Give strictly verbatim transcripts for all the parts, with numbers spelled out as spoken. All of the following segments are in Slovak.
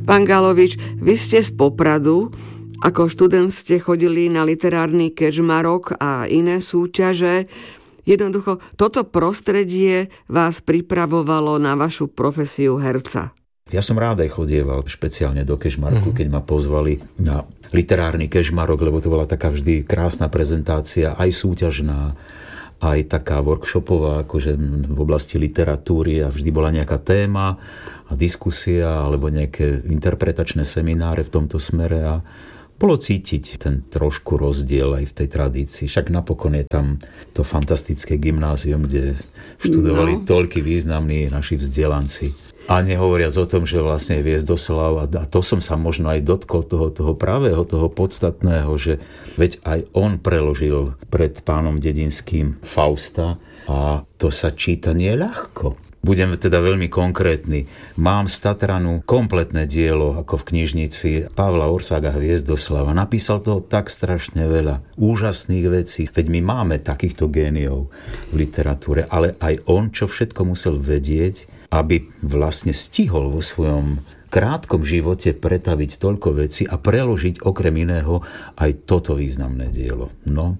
Pán Galovič, vy ste z Popradu. Ako študent ste chodili na literárny kežmarok a iné súťaže. Jednoducho, toto prostredie vás pripravovalo na vašu profesiu herca. Ja som rád aj chodieval špeciálne do kežmarku, mm-hmm. keď ma pozvali na literárny kežmarok, lebo to bola taká vždy krásna prezentácia, aj súťažná, aj taká workshopová, akože v oblasti literatúry, a vždy bola nejaká téma a diskusia alebo nejaké interpretačné semináre v tomto smere a bolo cítiť ten trošku rozdiel aj v tej tradícii. Však napokon je tam to fantastické gymnázium, kde študovali no. toľkí významní naši vzdelanci. A nehovoriac o tom, že vlastne Hviezdoslav, a to som sa možno aj dotkol toho, toho pravého, toho podstatného, že veď aj on preložil pred pánom Dedinským Fausta a to sa číta nie ľahko. Budem teda veľmi konkrétny. Mám z Tatranu kompletné dielo, ako v knižnici Pavla Orsága Hviezdoslava. Napísal toho tak strašne veľa úžasných vecí. Veď my máme takýchto géniov v literatúre, ale aj on, čo všetko musel vedieť, aby vlastne stihol vo svojom krátkom živote pretaviť toľko vecí a preložiť okrem iného aj toto významné dielo. No,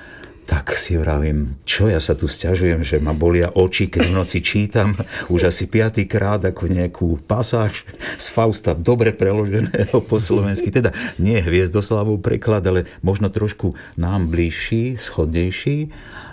tak si vravím, čo ja sa tu sťažujem, že ma bolia oči, keď v noci čítam už asi piatýkrát ako nejakú pasáž z Fausta, dobre preloženého po slovensky. Teda nie Hviezdoslavov preklad, ale možno trošku nám bližší, schodnejší.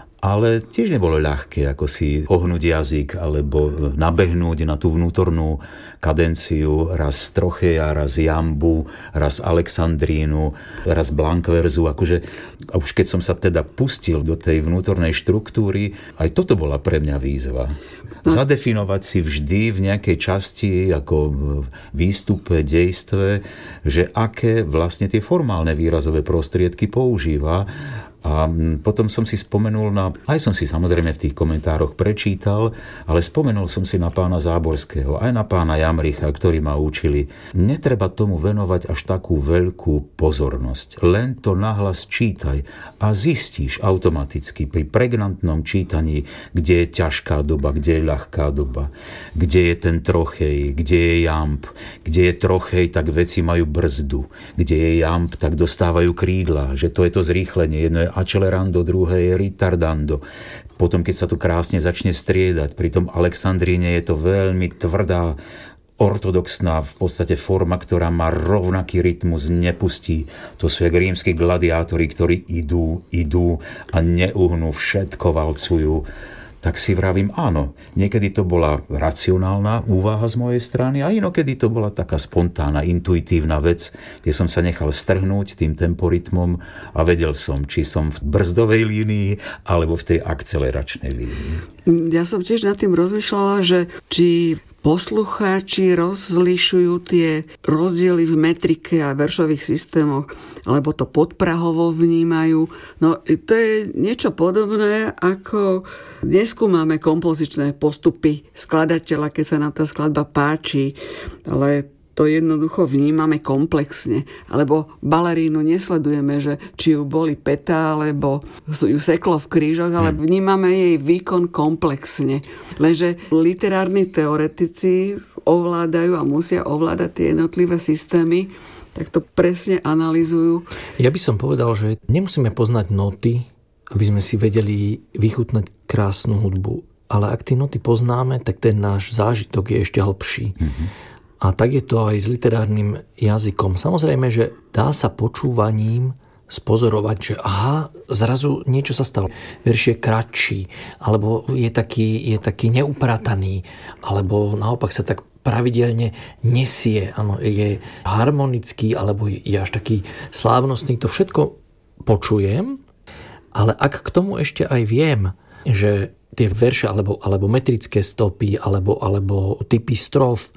Ale tiež nebolo ľahké, ako si ohnúť jazyk alebo nabehnúť na tú vnútornú kadenciu raz Trocheja, raz Jambu, raz Alexandrínu, raz Blankverzu. Akože, a už keď som sa teda pustil do tej vnútornej štruktúry, aj toto bola pre mňa výzva. Zadefinovať si vždy v nejakej časti, ako v výstupe, dejstve, že aké vlastne tie formálne výrazové prostriedky používa. A potom som si spomenul na, aj som si samozrejme v tých komentároch prečítal, ale spomenul som si na pána Záborského, aj na pána Jamricha, ktorí ma učili. Netreba tomu venovať až takú veľkú pozornosť. Len to nahlas čítaj a zistíš automaticky pri pregnantnom čítaní, kde je ťažká doba, kde je ľahká doba, kde je ten Trochej, kde je Jamb, kde je Trochej, tak veci majú brzdu, kde je Jamb, tak dostávajú krídla, že to je to zrýchlenie, jedno je accelerando, druhé je retardando. Potom, keď sa to krásne začne striedať, pri tom Alexandríne je to veľmi tvrdá, ortodoxná v podstate forma, ktorá má rovnaký rytmus, nepustí. To sú jak rímski gladiátori, ktorí idú, idú a neuhnú, všetko valcujú. Tak si vravím, áno, niekedy to bola racionálna úvaha z mojej strany a inokedy to bola taká spontánna, intuitívna vec, kde som sa nechal strhnúť tým temporytmom a vedel som, či som v brzdovej línii alebo v tej akceleračnej línii. Ja som tiež nad tým rozmýšľala, že či poslucháči rozlišujú tie rozdiely v metrike a veršových systémoch, alebo to podprahovo vnímajú. No to je niečo podobné, ako neskúmame kompozičné postupy skladateľa, keď sa nám tá skladba páči, ale to jednoducho vnímame komplexne. Alebo balerínu nesledujeme, že či ju boli pätá, alebo ju seklo v krížoch, ale vnímame jej výkon komplexne. Lenže literárni teoretici ovládajú a musia ovládať tie jednotlivé systémy, tak to presne analyzujú. Ja by som povedal, že nemusíme poznať noty, aby sme si vedeli vychutnať krásnu hudbu. Ale ak tie noty poznáme, tak ten náš zážitok je ešte hlbší. Mm-hmm. A tak je to aj s literárnym jazykom. Samozrejme, že dá sa počúvaním spozorovať, že aha, zrazu niečo sa stalo. Verš je kratší, alebo je taký, je taký neuprataný, alebo naopak sa tak pravidelne nesie, ano, je harmonický, alebo je až taký slávnostný. To všetko počujem, ale ak k tomu ešte aj viem, že tie verše, alebo, alebo metrické stopy, alebo, alebo typy strof,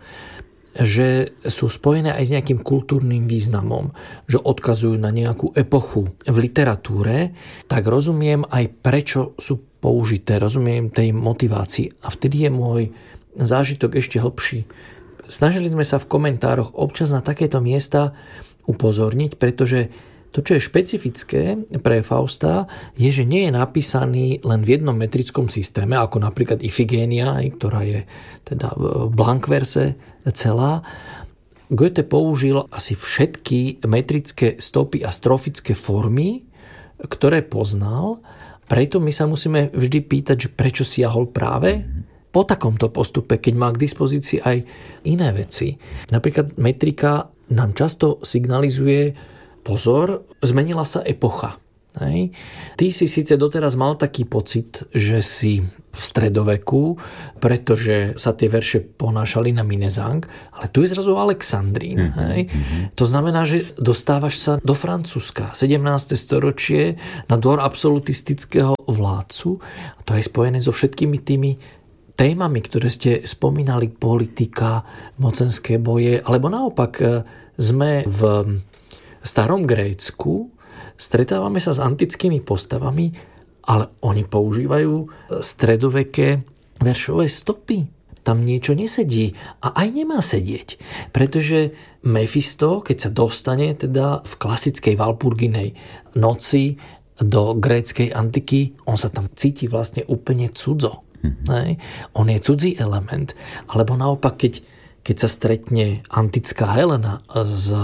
že sú spojené aj s nejakým kultúrnym významom, že odkazujú na nejakú epochu v literatúre, tak rozumiem aj prečo sú použité, rozumiem tej motivácii. A vtedy je môj zážitok ešte hlbší. Snažili sme sa v komentároch občas na takéto miesta upozorniť, pretože to, čo je špecifické pre Fausta, je, že nie je napísaný len v jednom metrickom systéme, ako napríklad Ifigénia, ktorá je teda v Blankverse celá, Goethe použil asi všetky metrické stopy a strofické formy, ktoré poznal. Preto my sa musíme vždy pýtať, že prečo siahol práve po takomto postupe, keď má k dispozícii aj iné veci. Napríklad metrika nám často signalizuje: pozor, zmenila sa epocha. Hej. Ty si síce doteraz mal taký pocit, že si v stredoveku, pretože sa tie verše ponášali na Minezang, ale tu je zrazu Alexandrín. Mm-hmm. Hej. To znamená, že dostávaš sa do Francúzska, sedemnáste storočie, na dvor absolutistického vládcu. A to je spojené so všetkými tými témami, ktoré ste spomínali: politika, mocenské boje, alebo naopak sme v starom Grécku, stretávame sa s antickými postavami, ale oni používajú stredoveké veršové stopy. Tam niečo nesedí a aj nemá sedieť. Pretože Mefisto, keď sa dostane teda v klasickej Walpurginej noci do gréckej antiky, on sa tam cíti vlastne úplne cudzo. Mm-hmm. On je cudzí element. Alebo naopak, keď, keď sa stretne antická Helena s,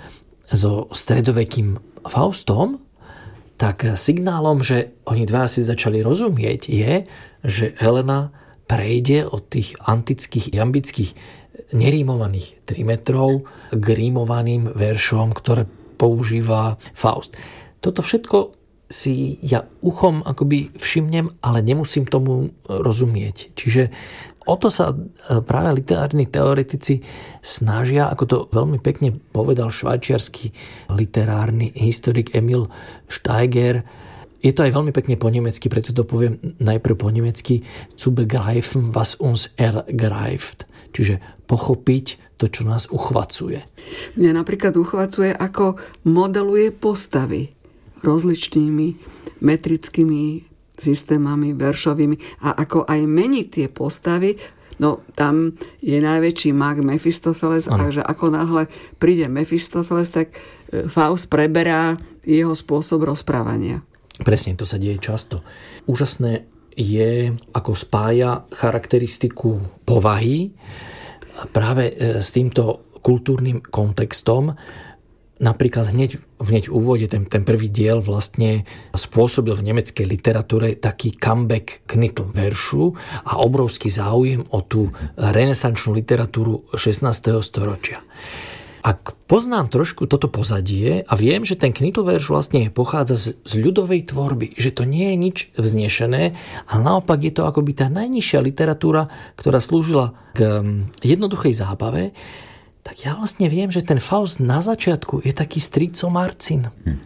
so stredovekým Faustom, tak signálom, že oni dva si začali rozumieť, je, že Helena prejde od tých antických, jambických nerímovaných trimetrov k rímovaným veršom, ktoré používa Faust. Toto všetko si ja uchom akoby všimnem, ale nemusím tomu rozumieť. Čiže o to sa práve literárni teoretici snažia, ako to veľmi pekne povedal švajčiarsky literárny historik Emil Steiger. Je to aj veľmi pekne po nemecky, preto to poviem najprv po nemecky: zu begreifen, was uns ergreift. Čiže pochopiť to, čo nás uchvacuje. Mňa napríklad uchvacuje, ako modeluje postavy rozličnými metrickými systémami veršovými a ako aj mení tie postavy. No tam je najväčší mag Mefistofeles, a že ako náhle príde Mefistofeles, tak Faust preberá jeho spôsob rozprávania. Presne, to sa deje často. Úžasné je, ako spája charakteristiku povahy práve s týmto kultúrnym kontextom. Napríklad hneď, hneď v úvode ten, ten prvý diel vlastne spôsobil v nemeckej literatúre taký comeback Knittel veršu a obrovský záujem o tú renesančnú literatúru šestnásteho storočia. Ak poznám trošku toto pozadie a viem, že ten Knittel verš vlastne pochádza z, z ľudovej tvorby, že to nie je nič vznešené, ale naopak je to akoby tá najnižšia literatúra, ktorá slúžila k jednoduchej zábave, tak ja vlastne viem, že ten Faust na začiatku je taký strico Marcin.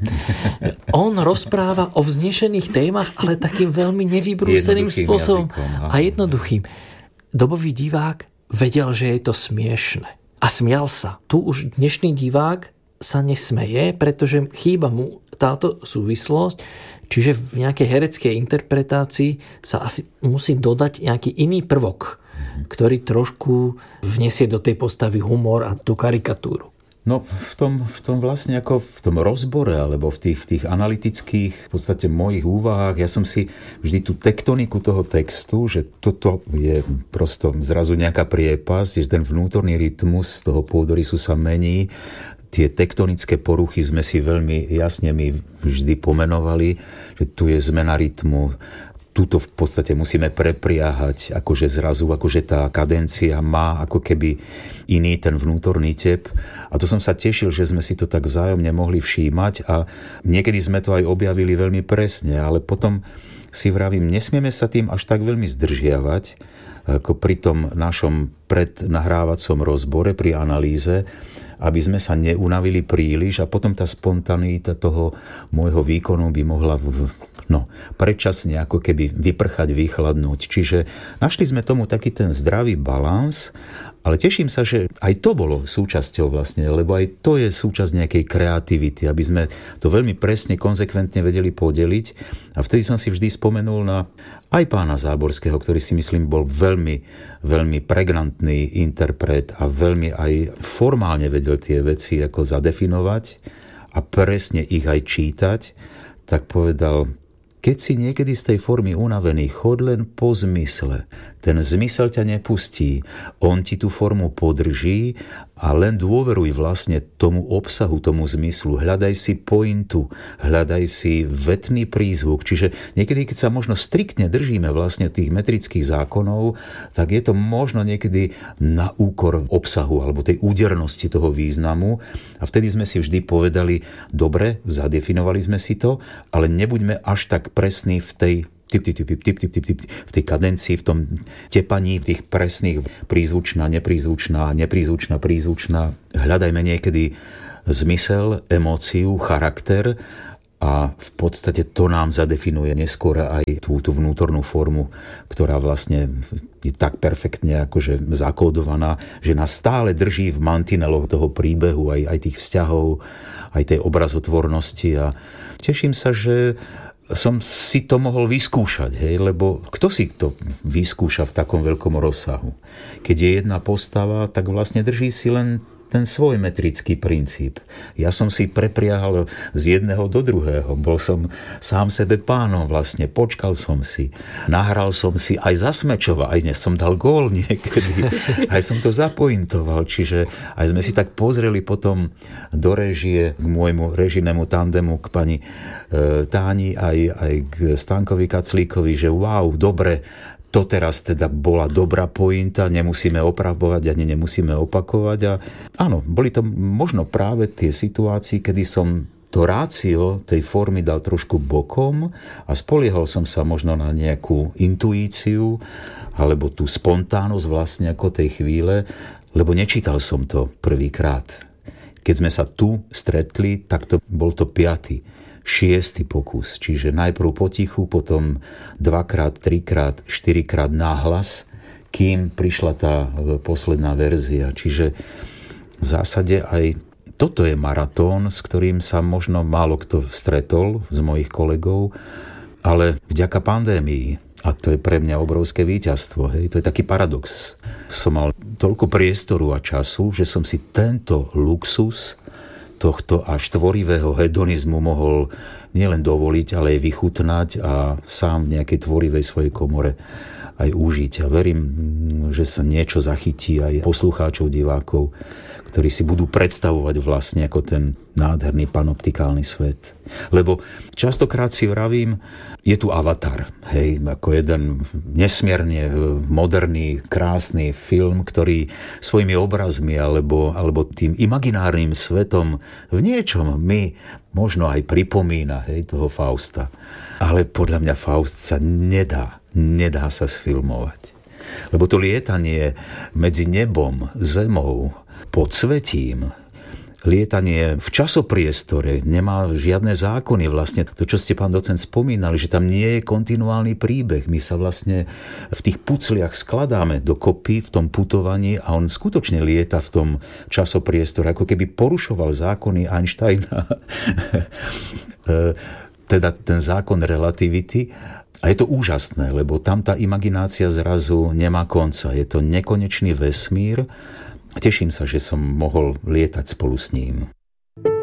On rozpráva o vznešených témach, ale takým veľmi nevybrúseným spôsobom jazykom, a jednoduchým. Dobový divák vedel, že je to smiešne. A smial sa. Tu už dnešný divák sa nesmeje, pretože chýba mu táto súvislosť, čiže v nejakej hereckej interpretácii sa asi musí dodať nejaký iný prvok, ktorý trošku vniesie do tej postavy humor a tú karikatúru. No v tom, v tom vlastne ako v tom rozbore alebo v tých, v tých analytických v podstate mojich úvahách, ja som si vždy tú tektoniku toho textu, že toto je prosto zrazu nejaká priepasť, že ten vnútorný rytmus toho pôdorysu sa mení. Tie tektonické poruchy sme si veľmi jasne my vždy pomenovali, že tu je zmena rytmu. Tuto v podstate musíme prepriahať, akože zrazu, akože tá kadencia má ako keby iný ten vnútorný tep. A to som sa tešil, že sme si to tak vzájomne mohli všímať a niekedy sme to aj objavili veľmi presne, ale potom si vravím, nesmieme sa tým až tak veľmi zdržiavať, ako pri tom našom prednahrávacom rozbore, pri analýze, aby sme sa neunavili príliš a potom tá spontanita toho môjho výkonu by mohla v, no, predčasne ako keby vyprchať, vychladnúť. Čiže našli sme tomu taký ten zdravý balans, ale teším sa, že aj to bolo súčasťou vlastne, lebo aj to je súčasť nejakej kreativity, aby sme to veľmi presne, konzekventne vedeli podeliť. A vtedy som si vždy spomenul na aj pána Záborského, ktorý si myslím bol veľmi, veľmi pregnantný interpret a veľmi aj formálne vedel tie veci ako zadefinovať a presne ich aj čítať, tak povedal: keď si niekedy z tej formy unavený, chod len po zmysle. Ten zmysel ťa nepustí. On ti tú formu podrží a len dôveruj vlastne tomu obsahu, tomu zmyslu. Hľadaj si pointu, hľadaj si vetný prízvuk. Čiže niekedy, keď sa možno striktne držíme vlastne tých metrických zákonov, tak je to možno niekedy na úkor obsahu alebo tej údernosti toho významu. A vtedy sme si vždy povedali, dobre, zadefinovali sme si to, ale nebuďme až tak presní v tej Tip, tip, tip, tip, tip, tip, tip, v tej kadencii, v tom tepaní, v tých presných prízvučná, neprízvučná, neprízvučná, prízvučná. Hľadajme niekedy zmysel, emóciu, charakter a v podstate to nám zadefinuje neskôr aj tú, tú vnútornú formu, ktorá vlastne je tak perfektne akože zakódovaná, že nás stále drží v mantineloch toho príbehu, aj, aj tých vzťahov, aj tej obrazotvornosti a teším sa, že som si to mohol vyskúšať, hej, lebo kto si to vyskúša v takom veľkom rozsahu? Keď je jedna postava, tak vlastne drží si len ten svoj metrický princíp. Ja som si prepriahal z jedného do druhého. Bol som sám sebe pánom vlastne. Počkal som si. Nahral som si aj za Smečova. Aj dnes som dal gól niekedy. Aj som to zapointoval. Čiže aj sme si tak pozreli potom do režie k môjmu režijnému tandemu k pani e, Táni aj, aj k Stankovi Kaclíkovi, že wow, dobre, to teraz teda bola dobrá pointa, nemusíme opravovať ani nemusíme opakovať. A áno, boli to možno práve tie situácie, kedy som to rácio tej formy dal trošku bokom a spoliehol som sa možno na nejakú intuíciu alebo tú spontánnosť vlastne ako tej chvíle, lebo nečítal som to prvýkrát. Keď sme sa tu stretli, tak to bol to piaty. Šiestý pokus, čiže najprv potichu, potom dvakrát, trikrát, štyrikrát náhlas, kým prišla tá posledná verzia. Čiže v zásade aj toto je maratón, s ktorým sa možno málo kto stretol z mojich kolegov, ale vďaka pandémii, a to je pre mňa obrovské víťazstvo, hej, to je taký paradox. Som mal toľko priestoru a času, že som si tento luxus tohto až tvorivého hedonizmu mohol nielen dovoliť, ale aj vychutnať a sám v nejakej tvorivej svojej komore aj užiť. A verím, že sa niečo zachytí aj poslucháčov, divákov, ktorí si budú predstavovať vlastne ako ten nádherný panoptikálny svet. Lebo častokrát si vravím, je tu Avatar, hej, ako jeden nesmierne moderný, krásny film, ktorý svojimi obrazmi alebo, alebo tým imaginárnym svetom v niečom mi možno aj pripomína, hej, toho Fausta. Ale podľa mňa Faust sa nedá, nedá sa sfilmovať. Lebo to lietanie medzi nebom, zemou, podsvetím, lietanie v časopriestore nemá žiadne zákony. Vlastne to, čo ste, pán docent, spomínali, že tam nie je kontinuálny príbeh. My sa vlastne v tých pucliach skladáme dokopy v tom putovaní a on skutočne lieta v tom časopriestore, ako keby porušoval zákony Einsteina. Teda ten zákon relativity. A je to úžasné, lebo tam tá imaginácia zrazu nemá konca. Je to nekonečný vesmír. Teším sa, že som mohol lietať spolu s ním.